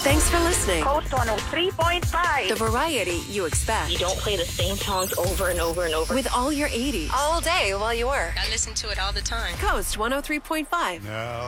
Thanks for listening. Coast 103.5. The variety you expect. You don't play the same songs over and over and over. With all your 80s. All day while you work. I listen to it all the time. Coast 103.5. Now